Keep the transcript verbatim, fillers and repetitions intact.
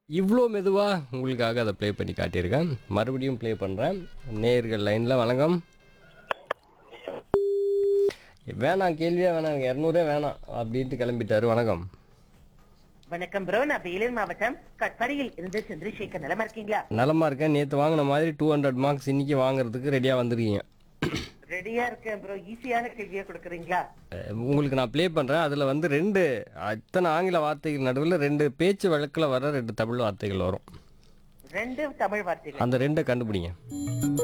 இவ்வளோ மெதுவா உங்களுக்காக அத ப்ளே பண்ணி காட்டியிருக்கேன். மறுபடியும் ப்ளே பண்றேன். நேயர்கள் லைன்ல வணக்கம். வேணாம் கேள்வியே வேணாம். எனக்கு இருநூறே வேணாம் அப்படின்ட்டு கிளம்பிட்டாரு. வணக்கம். வணக்கம் ப்ரோ, நான் வேலூர் மாவட்டம் கட்பாடியில் இருந்து சந்திரசேகர். நலமா இருக்கீங்களா? நலமா இருக்கேன். நேத்து வாங்கின மாதிரி இருநூறு மார்க்ஸ் இன்னைக்கு வாங்குறதுக்கு ரெடியா வந்திருக்கீங்க. ரெடியா இருக்கேன் ப்ரோ. ஈஸியான கேள்வியா கொடுக்குறீங்களா? அஹ் உங்களுக்கு நான் ப்ளே பண்றேன். அதுல வந்து ரெண்டு அத்தனை ஆங்கில வார்த்தைகள் நடுவில் ரெண்டு பேச்சு வழக்குல வர ரெண்டு தமிழ் வார்த்தைகள் வரும். ரெண்டு தமிழ் வார்த்தைகள். அந்த ரெண்டை கண்டுபிடிங்க.